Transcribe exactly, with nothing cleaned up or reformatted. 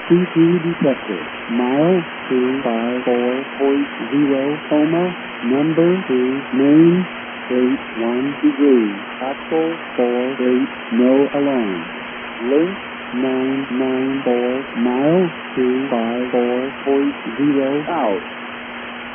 C P detected. Mile two five four point zero, coma, number two, main, eight one degree, axle four eight, no alarm. Link nine nine four, mile two five four point zero, out.